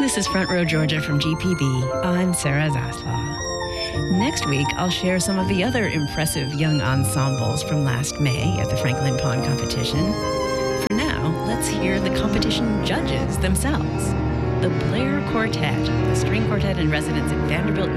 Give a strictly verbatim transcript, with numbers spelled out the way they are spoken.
This is Front Row Georgia from G P B. I'm Sarah Zaslaw. Next week, I'll share some of the other impressive young ensembles from last May at the Franklin Pond competition. For now, let's hear the competition judges themselves. The Blair Quartet, the string quartet in residence at Vanderbilt